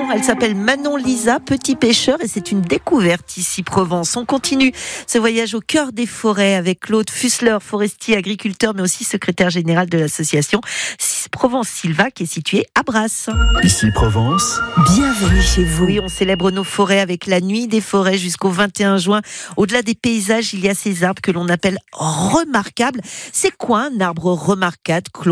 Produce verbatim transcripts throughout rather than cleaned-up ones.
Elle s'appelle Manon Lisa, petit pêcheur, et c'est une découverte ici Provence. On continue ce voyage au cœur des forêts avec Claude Fussler, forestier, agriculteur, mais aussi secrétaire général de l'association Provence Silva, qui est située à Brasse. Ici Provence, bienvenue chez vous. Oui, on célèbre nos forêts avec la nuit des forêts jusqu'au vingt et un juin. Au-delà des paysages, il y a ces arbres que l'on appelle remarquables. C'est quoi un arbre remarquable, Claude ?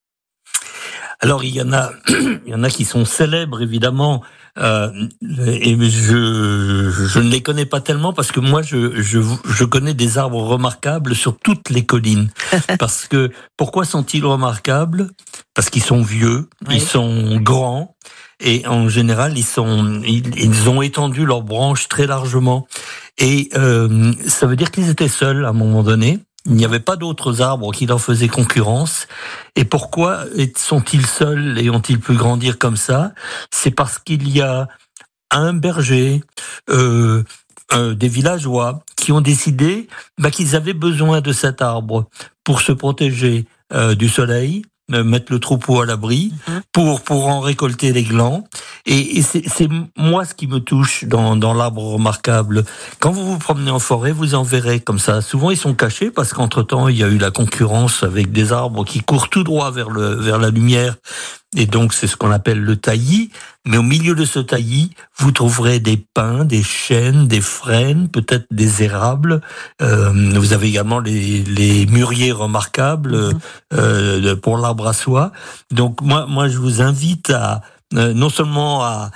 Alors il y en a, il y en a qui sont célèbres évidemment, euh, et je je ne les connais pas tellement parce que moi je je je connais des arbres remarquables sur toutes les collines. Parce que pourquoi sont-ils remarquables ? Parce qu'ils sont vieux, oui. Ils sont grands et en général ils sont ils, ils ont étendu leurs branches très largement et euh, ça veut dire qu'ils étaient seuls à un moment donné. Il n'y avait pas d'autres arbres qui leur faisaient concurrence. Et pourquoi sont-ils seuls et ont-ils pu grandir comme ça ? C'est parce qu'il y a un berger, euh, euh, des villageois qui ont décidé bah, qu'ils avaient besoin de cet arbre pour se protéger euh, du soleil, mettre le troupeau à l'abri, mmh. pour pour en récolter les glands. Et, et c'est, c'est moi ce qui me touche dans, dans l'arbre remarquable. Quand vous vous promenez en forêt, vous en verrez comme ça. Souvent, ils sont cachés parce qu'entre-temps, il y a eu la concurrence avec des arbres qui courent tout droit vers le vers la lumière. Et donc, c'est ce qu'on appelle le taillis. Mais au milieu de ce taillis, vous trouverez des pins, des chênes, des frênes, peut-être des érables. Euh, vous avez également les, les mûriers remarquables mmh. euh, pour l'arbre à soie. Donc, moi, moi, je vous invite à Euh, non seulement à,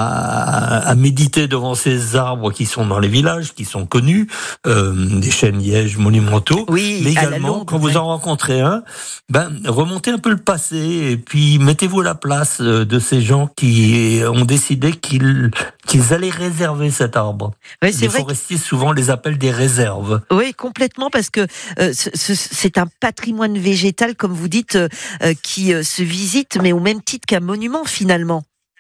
à, à méditer devant ces arbres qui sont dans les villages, qui sont connus, euh, des chênes lièges monumentaux, oui, mais également, longue, quand ouais. vous en rencontrez un, ben, remontez un peu le passé et puis mettez-vous à la place de ces gens qui ont décidé qu'ils, qu'ils allaient réserver cet arbre. Ouais, c'est les vrai forestiers que... souvent les appellent des réserves. Oui, complètement, parce que euh, ce, ce, c'est un patrimoine végétal, comme vous dites, euh, qui euh, se visite, mais au même titre qu'un monument, finalement.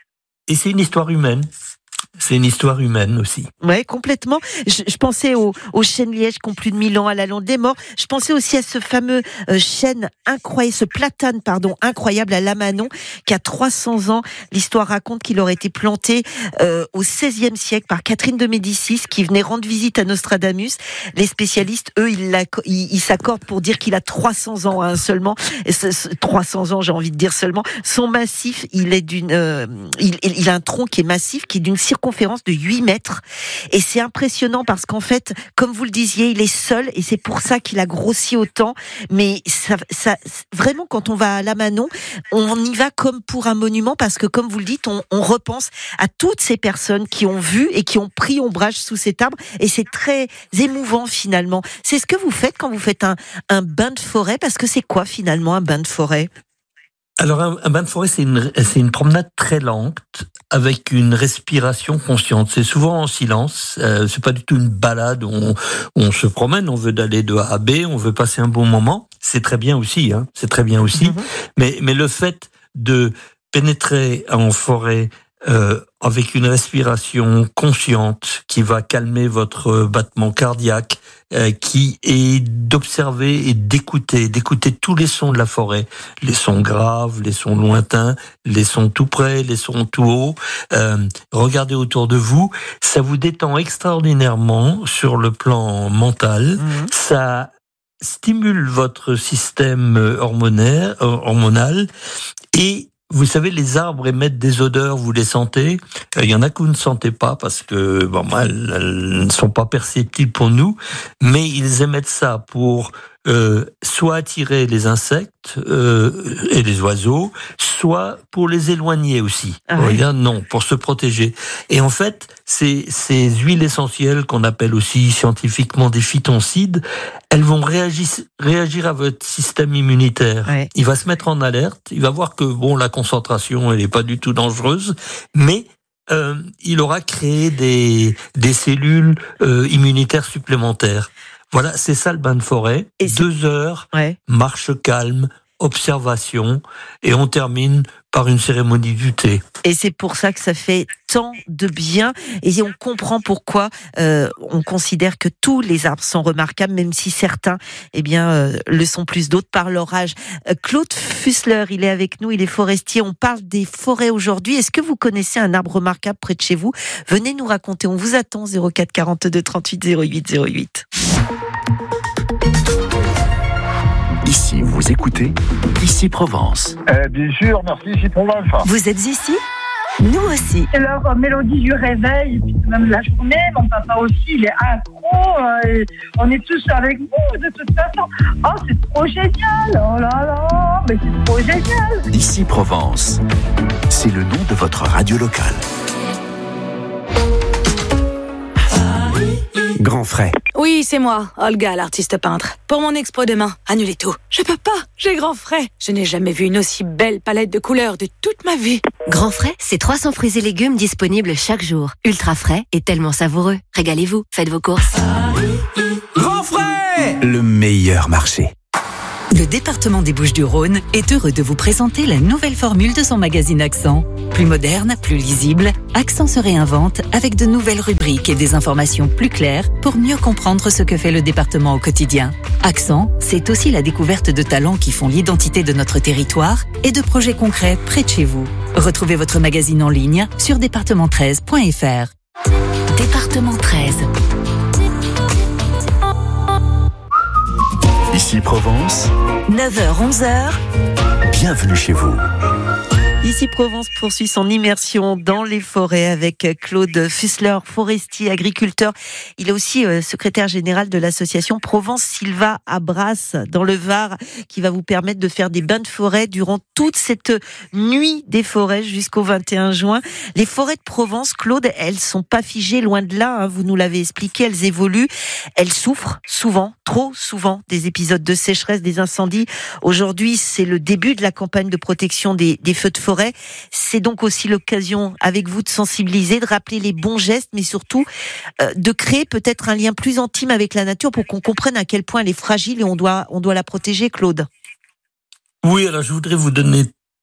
Et c'est une histoire humaine. C'est une histoire humaine aussi. Oui, complètement. Je, je pensais aux, aux chênes lièges qui ont plus de mille ans à la Lande des Morts. Je pensais aussi à ce fameux euh, chêne incroyable, ce platane, pardon, incroyable à Lamanon, qui a trois cents ans. L'histoire raconte qu'il aurait été planté euh, au seizième siècle par Catherine de Médicis, qui venait rendre visite à Nostradamus. Les spécialistes, eux, ils, ils, ils s'accordent pour dire qu'il a trois cents ans hein, seulement. Et ce, ce, trois cents ans, j'ai envie de dire seulement. Son massif, il est d'une, euh, il, il a un tronc qui est massif, qui est d'une circonférence de huit mètres. Et c'est impressionnant parce qu'en fait, comme vous le disiez, il est seul et c'est pour ça qu'il a grossi autant. Mais ça, ça, vraiment, quand on va à Lamanon, on y va comme pour un monument parce que, comme vous le dites, on, on repense à toutes ces personnes qui ont vu et qui ont pris ombrage sous cet arbre. Et c'est très émouvant finalement. C'est ce que vous faites quand vous faites un, un bain de forêt, parce que c'est quoi finalement un bain de forêt ? Alors, un, un bain de forêt, c'est une, c'est une promenade très lente avec une respiration consciente. C'est souvent en silence. Euh, c'est pas du tout une balade où on, où on se promène. On veut d'aller de A à B. On veut passer un bon moment. C'est très bien aussi. Hein, c'est très bien aussi. Mm-hmm. Mais, mais le fait de pénétrer en forêt euh, avec une respiration consciente qui va calmer votre battement cardiaque, euh, qui est d'observer et d'écouter, d'écouter tous les sons de la forêt, les sons graves, les sons lointains, les sons tout près, les sons tout haut. Euh, regardez autour de vous, ça vous détend extraordinairement sur le plan mental. Mmh. Ça stimule votre système hormonaire, hormonal et vous savez, les arbres émettent des odeurs, vous les sentez. Il y en a que vous ne sentez pas parce que bon, elles, elles ne sont pas perceptibles pour nous, mais ils émettent ça pour euh, soit attirer les insectes euh, et les oiseaux, soit pour les éloigner aussi. Ah oui. Regarde, non, pour se protéger. Et en fait, ces, ces huiles essentielles qu'on appelle aussi scientifiquement des phytoncides, elles vont réagir, réagir à votre système immunitaire. Ouais. Il va se mettre en alerte, il va voir que bon, la concentration, elle n'est pas du tout dangereuse, mais euh, il aura créé des, des cellules euh, immunitaires supplémentaires. Voilà, c'est ça le bain de forêt. Et Deux heures, ouais. marche calme, observation, et on termine par une cérémonie du thé. Et c'est pour ça que ça fait tant de bien. Et on comprend pourquoi euh, on considère que tous les arbres sont remarquables, même si certains eh bien, euh, le sont plus d'autres par leur âge. Euh, Claude Fussler, il est avec nous, il est forestier. On parle des forêts aujourd'hui. Est-ce que vous connaissez un arbre remarquable près de chez vous ? Venez nous raconter. On vous attend, zéro quatre quarante-deux trente-huit zéro huit zéro huit. Ici, vous écoutez Ici Provence. Euh, bien sûr, merci, Ici Provence. Vous êtes ici ? Nous aussi. C'est leur mélodie du réveil, et puis même la journée. Mon papa aussi, il est accro. Euh, on est tous avec vous, de toute façon. Oh, c'est trop génial. Oh là là, mais c'est trop génial. Ici Provence. C'est le nom de votre radio locale. Grand Frais. Oui, c'est moi, Olga, l'artiste peintre. Pour mon expo demain, annulez tout. Je peux pas, j'ai Grand Frais. Je n'ai jamais vu une aussi belle palette de couleurs de toute ma vie. Grand Frais, c'est trois cents fruits et légumes disponibles chaque jour. Ultra frais et tellement savoureux. Régalez-vous, faites vos courses. Grand Frais, le meilleur marché. Le département des Bouches-du-Rhône est heureux de vous présenter la nouvelle formule de son magazine Accent. Plus moderne, plus lisible, Accent se réinvente avec de nouvelles rubriques et des informations plus claires pour mieux comprendre ce que fait le département au quotidien. Accent, c'est aussi la découverte de talents qui font l'identité de notre territoire et de projets concrets près de chez vous. Retrouvez votre magazine en ligne sur département treize point f r. Département treize. Ici Provence. neuf heures onze heures. Bienvenue chez vous. Ici Provence poursuit son immersion dans les forêts avec Claude Fussler, forestier, agriculteur. Il est aussi euh, secrétaire général de l'association Provence Silva à Brasse dans le Var, qui va vous permettre de faire des bains de forêt durant toute cette nuit des forêts jusqu'au vingt et un juin. Les forêts de Provence, Claude, elles sont pas figées, loin de là, hein, vous nous l'avez expliqué, elles évoluent, elles souffrent souvent, trop souvent, des épisodes de sécheresse, des incendies. Aujourd'hui, c'est le début de la campagne de protection des, des feux de forêt. C'est donc aussi l'occasion avec vous de sensibiliser, de rappeler les bons gestes, mais surtout euh, de créer peut-être un lien plus intime avec la nature pour qu'on comprenne à quel point elle est fragile et on doit, on doit la protéger, Claude. Oui, alors je voudrais vous donner,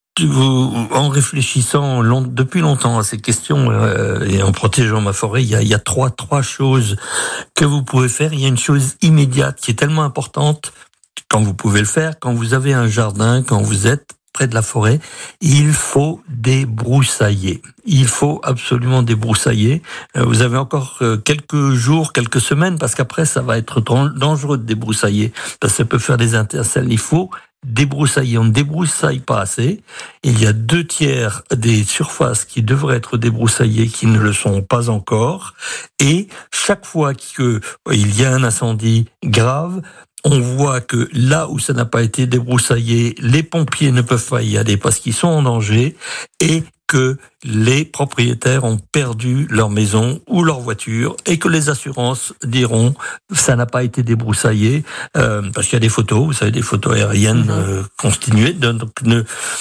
en réfléchissant long, depuis longtemps à ces questions euh, et en protégeant ma forêt, il y a, il y a trois, trois choses que vous pouvez faire. Il y a une chose immédiate qui est tellement importante quand vous pouvez le faire, quand vous avez un jardin, quand vous êtes près de la forêt, il faut débroussailler. Il faut absolument débroussailler. Vous avez encore quelques jours, quelques semaines, parce qu'après, ça va être dangereux de débroussailler, parce que ça peut faire des intercelles. Il faut débroussailler. On ne débroussaille pas assez. Il y a deux tiers des surfaces qui devraient être débroussaillées qui ne le sont pas encore. Et chaque fois qu'il y a un incendie grave, on voit que là où ça n'a pas été débroussaillé, les pompiers ne peuvent pas y aller parce qu'ils sont en danger et que les propriétaires ont perdu leur maison ou leur voiture et que les assurances diront ça n'a pas été débroussaillé euh, parce qu'il y a des photos, vous savez, des photos aériennes euh, continuées. Donc ne,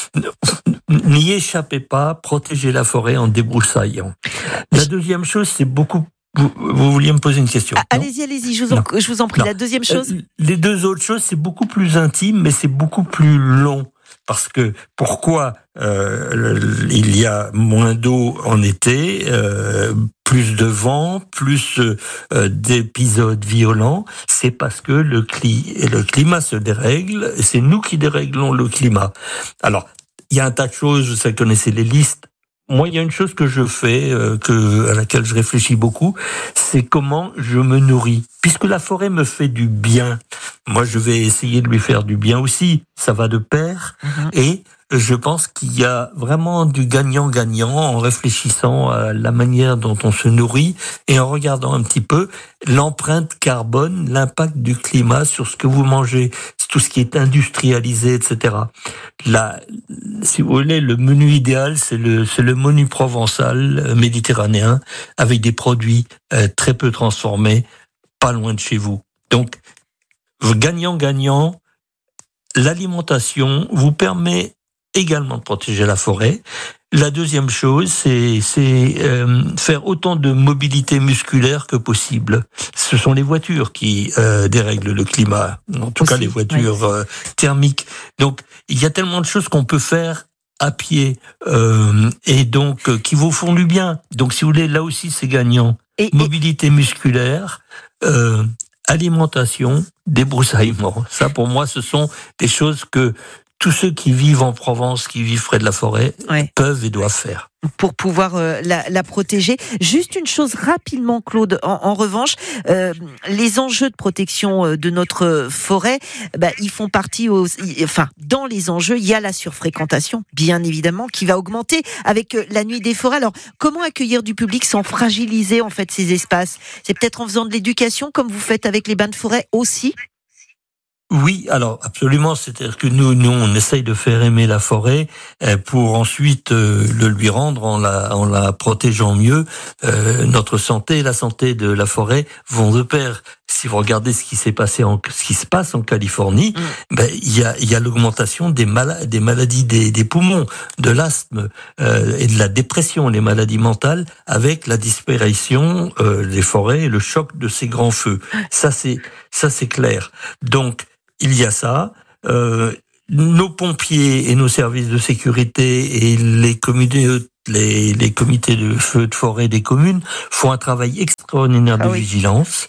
n'y échappez pas, protégez la forêt en débroussaillant. La deuxième chose, c'est beaucoup. Vous, vous vouliez me poser une question? Ah, allez-y, allez-y, je vous, en, je vous en prie. Non. La deuxième chose? euh, Les deux autres choses, c'est beaucoup plus intime, mais c'est beaucoup plus long. Parce que pourquoi euh, il y a moins d'eau en été, euh, plus de vent, plus euh, d'épisodes violents, c'est parce que le, cli- le climat se dérègle, et c'est nous qui déréglons le climat. Alors, il y a un tas de choses, vous connaissez les listes. Moi, il y a une chose que je fais, euh, que, à laquelle je réfléchis beaucoup, c'est comment je me nourris. Puisque la forêt me fait du bien, moi, je vais essayer de lui faire du bien aussi. Ça va de pair. Mmh. Et je pense qu'il y a vraiment du gagnant-gagnant en réfléchissant à la manière dont on se nourrit et en regardant un petit peu l'empreinte carbone, l'impact du climat sur ce que vous mangez, tout ce qui est industrialisé, et cetera. Là, si vous voulez, le menu idéal, c'est le, c'est le menu provençal méditerranéen avec des produits euh, très peu transformés, pas loin de chez vous. Donc, gagnant-gagnant, l'alimentation vous permet également de protéger la forêt. La deuxième chose, c'est, c'est euh, faire autant de mobilité musculaire que possible. Ce sont les voitures qui euh, dérèglent le climat, en tout Aussi, cas les voitures oui. euh, thermiques. Donc, il y a tellement de choses qu'on peut faire à pied, euh, et donc euh, qui vous font du bien. Donc, si vous voulez, là aussi, c'est gagnant. Et, Mobilité et... musculaire, euh, alimentation, débroussaillement. Ça, pour moi, ce sont des choses que tous ceux qui vivent en Provence, qui vivent près de la forêt, ouais. peuvent et doivent faire. Pour pouvoir euh, la, la protéger. Juste une chose rapidement, Claude. En, en revanche, euh, les enjeux de protection de notre forêt, bah, ils font partie, aux, enfin, dans les enjeux, il y a la surfréquentation, bien évidemment, qui va augmenter avec la nuit des forêts. Alors, comment accueillir du public sans fragiliser en fait ces espaces ? C'est peut-être en faisant de l'éducation, comme vous faites avec les bains de forêt aussi ? Oui, alors absolument, c'est-à-dire que nous, nous, on essaye de faire aimer la forêt pour ensuite euh, le lui rendre en la, en la protégeant mieux. Euh, notre santé et la santé de la forêt vont de pair. Si vous regardez ce qui s'est passé, en, ce qui se passe en Californie, mmh. ben il y a, il y a l'augmentation des, mal, des maladies des, des poumons, de l'asthme euh, et de la dépression, les maladies mentales, avec la disparition euh, des forêts et le choc de ces grands feux. Ça c'est, ça c'est clair. Donc il y a ça. Euh, nos pompiers et nos services de sécurité et les comités, les, les comités de feux de forêt des communes font un travail extraordinaire de ah oui. vigilance.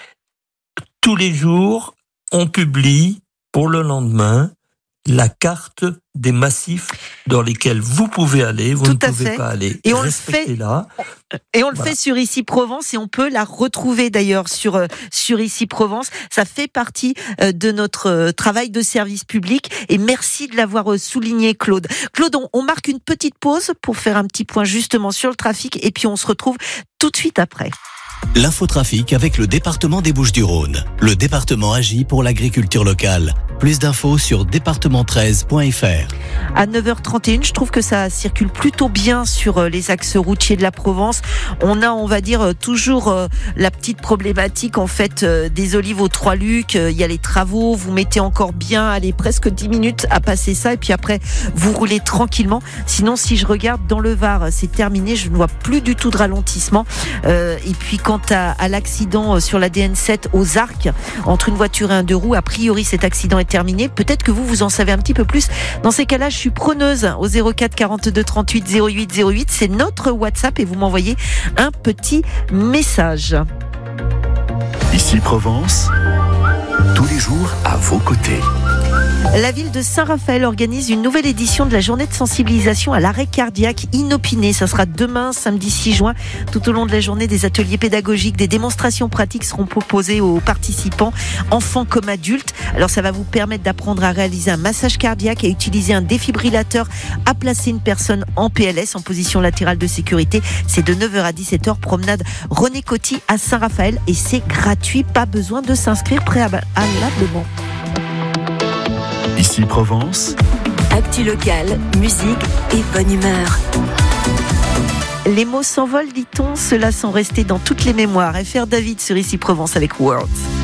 Tous les jours, on publie pour le lendemain la carte des massifs dans lesquels vous pouvez aller, vous Tout ne pouvez fait. pas aller. Et on le fait. Là. Et on le voilà. fait sur Ici Provence et on peut la retrouver d'ailleurs sur sur Ici Provence. Ça fait partie de notre travail de service public et merci de l'avoir souligné, Claude. Claude, on, on marque une petite pause pour faire un petit point justement sur le trafic et puis on se retrouve tout de suite après. L'infotrafic avec le département des Bouches-du-Rhône. Le département agit pour l'agriculture locale. Plus d'infos sur département treize point f r. À neuf heures trente et une, je trouve que ça circule plutôt bien sur les axes routiers de la Provence. On a, on va dire, toujours la petite problématique en fait des Olives aux Trois-Lucs. Il y a les travaux, vous mettez encore bien, allez, presque dix minutes à passer ça et puis après, vous roulez tranquillement. Sinon, si je regarde dans le Var, c'est terminé, je ne vois plus du tout de ralentissement. Euh, et puis, quant à, à l'accident sur la D N sept aux Arcs, entre une voiture et un deux roues, a priori, cet accident est terminé. Peut-être que vous, vous en savez un petit peu plus. Dans ces cas-là, je suis preneuse au zéro quatre quarante-deux trente-huit zéro huit zéro huit. C'est notre WhatsApp et vous m'envoyez un petit message. Ici Provence, tous les jours à vos côtés. La ville de Saint-Raphaël organise une nouvelle édition de la journée de sensibilisation à l'arrêt cardiaque inopiné. Ça sera demain, samedi six juin. Tout au long de la journée, des ateliers pédagogiques, des démonstrations pratiques seront proposées aux participants, enfants comme adultes. Alors ça va vous permettre d'apprendre à réaliser un massage cardiaque, à utiliser un défibrillateur, à placer une personne en P L S, en position latérale de sécurité. C'est de neuf heures à dix-sept heures, promenade René Coty à Saint-Raphaël et c'est gratuit. Pas besoin de s'inscrire préalablement. Ici Provence. Actu locale, musique et bonne humeur. Les mots s'envolent, dit-on, ceux-là sont restés dans toutes les mémoires. F R David sur Ici Provence avec Words.